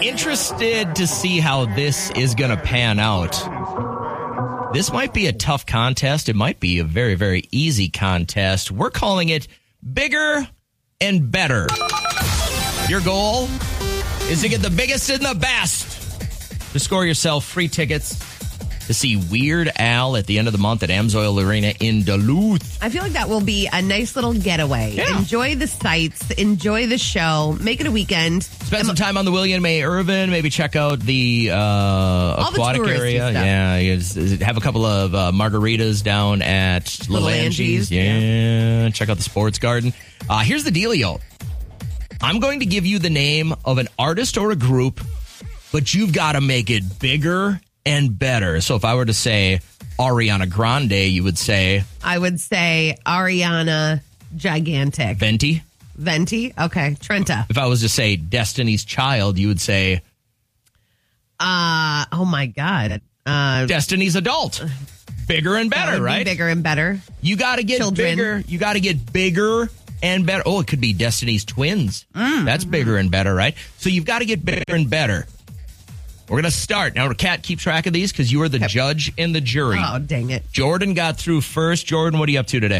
Interested to see how this is going to pan out. This might be a tough contest. It might be a very, very easy contest. We're calling it Bigger and Better. Your goal is to get the biggest and the best. To score yourself free tickets to see Weird Al at the end of the month at Amsoil Arena in Duluth. I feel like that will be a nice little getaway. Yeah. Enjoy the sights, enjoy the show, make it a weekend. Spend some time on the William A. Irvin. Maybe check out the aquatic area. Stuff. Yeah, have a couple of margaritas down at Little Angie's. Yeah, check out the sports garden. Here's the dealio. I'm going to give you the name of an artist or a group, but you've got to make it bigger and better. So if I were to say Ariana Grande, you would say? I would say Ariana Gigantic. Venti? Okay. Trenta. If I was to say Destiny's Child, you would say? Oh my God. Destiny's Adult. Bigger and better, right? Bigger and better. You got to get bigger. You got to get bigger and better. Oh, it could be Destiny's Twins. That's bigger and better, right? So you've got to get bigger and better. We're going to start. Now, Kat, keep track of these because you are the judge and the jury. Oh, dang it. Jordan got through first. Jordan, what are you up to today?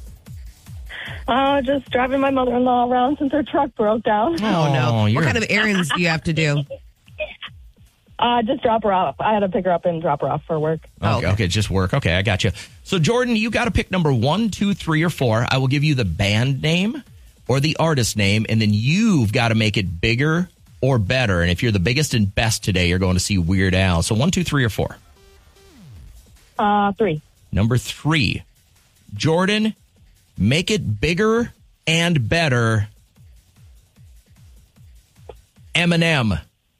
Just driving my mother-in-law around since her truck broke down. Oh, no. What kind of errands do you have to do? Just drop her off. I had to pick her up and drop her off for work. Okay, just work. Okay, I got you. So, Jordan, you got to pick number 1, 2, 3, or 4. I will give you the band name or the artist name, and then you've got to make it bigger or better. And if you're the biggest and best today, you're going to see Weird Al. So 1, 2, 3, or 4? 3. Number 3. Jordan, make it bigger and better. Eminem.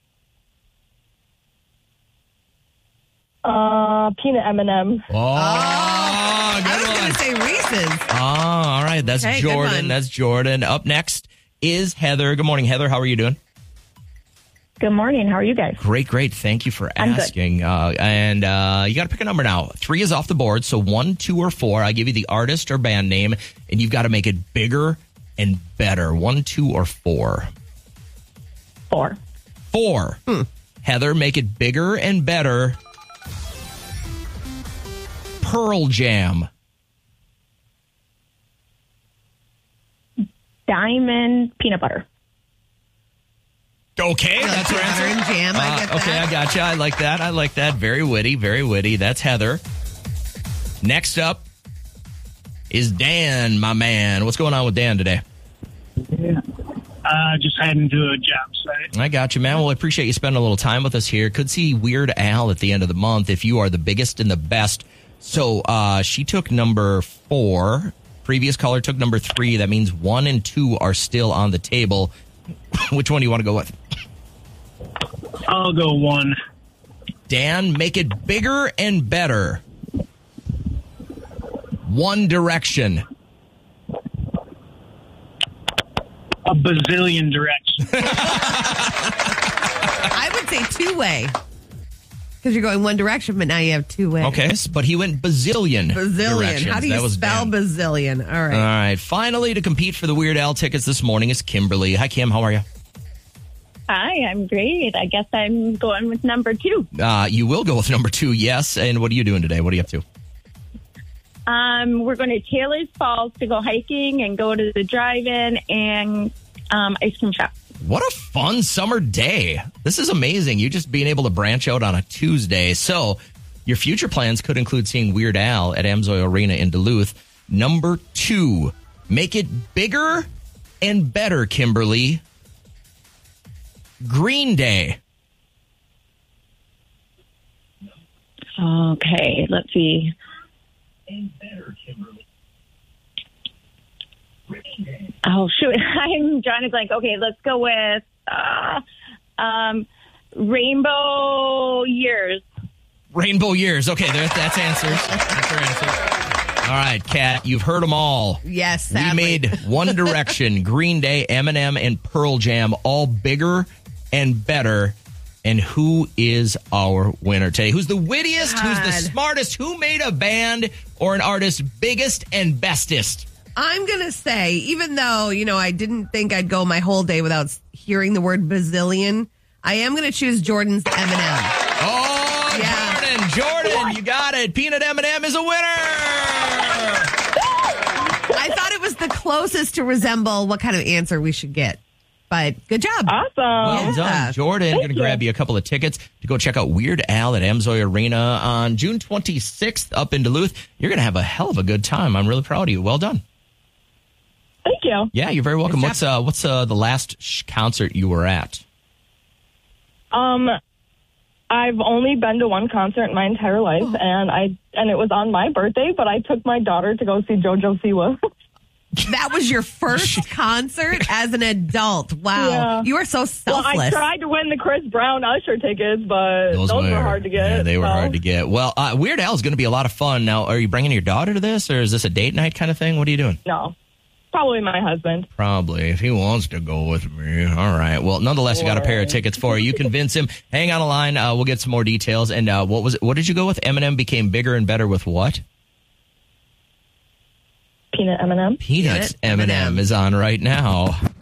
Peanut M&M. Oh, good I was one. going to say Reese's. Oh, all right. That's Okay, good Jordan. one. That's Jordan. Up next is Heather. Good morning, Heather. How are you doing? Good morning. How are you guys? Great. Thank you for asking. And you got to pick a number now. 3 is off the board. So 1, 2, or 4. I give you the artist or band name, and you've got to make it bigger and better. 1, 2, or 4. 4. 4. Heather, make it bigger and better. Pearl Jam. Diamond peanut butter. Okay, that's your Butter answer. and jam. I get that. Okay, I got you. I like that. Very witty. That's Heather. Next up is Dan, my man. What's going on with Dan today? Just heading to a job site. I got you, man. Well, I appreciate you spending a little time with us here. Could see Weird Al at the end of the month if you are the biggest and the best. So she took number 4. Previous caller took number 3. That means 1 and 2 are still on the table. Which one do you want to go with? I'll go 1. Dan, make it bigger and better. One Direction. A bazillion directions. I would say two-way. Because you're going one direction, but now you have two-way. Okay, but he went bazillion. Directions. How do you spell bazillion? All right. All right. Finally, to compete for the Weird Al tickets this morning is Kimberly. Hi, Kim. How are you? Hi, I'm great. I guess I'm going with number 2. You will go with number 2, yes. And what are you doing today? What are you up to? We're going to Taylor's Falls to go hiking and go to the drive-in and ice cream shop. What a fun summer day. This is amazing. You just being able to branch out on a Tuesday. So your future plans could include seeing Weird Al at Amsoil Arena in Duluth. Number 2, make it bigger and better, Kimberly. Green Day. Okay, let's see. Oh, shoot. I'm trying to blank. Okay, let's go with Rainbow Years. Rainbow Years. Okay, that's answers. That's your answer. All right, Kat, you've heard them all. Yes, We sadly. made One Direction, Green Day, Eminem, and Pearl Jam all bigger and better. And who is our winner today? Who's the wittiest? Who's the smartest? Who made a band or an artist biggest and bestest? I'm going to say, even though, I didn't think I'd go my whole day without hearing the word bazillion, I am going to choose Jordan's M&M. Oh, Yeah. Jordan, you got it. Peanut M&M is a winner. I thought it was the closest to resemble what kind of answer we should get. But good job. Awesome. Well done, Jordan. Going to grab you a couple of tickets to go check out Weird Al at Amsoy Arena on June 26th up in Duluth. You're going to have a hell of a good time. I'm really proud of you. Well done. Thank you. Yeah, you're very welcome. Good What's the last concert you were at? I've only been to one concert in my entire life, and it was on my birthday, but I took my daughter to go see JoJo Siwa. That was your first concert as an adult. Wow. Yeah. You are so Well, selfless. I tried to win the Chris Brown Usher tickets, but those were hard to get. Yeah, they were so. hard to get. Well, Weird Al is going to be a lot of fun. Now, are you bringing your daughter to this, or is this a date night kind of thing? What are you doing? No, probably my husband. Probably, if he wants to go with me. All right. Well, nonetheless, you got a pair of tickets for you. You convince him. Hang on the line. We'll get some more details. And what was it? What did you go with? Eminem became bigger and better with what? Peanut M&M. Peanuts M&M is on right now.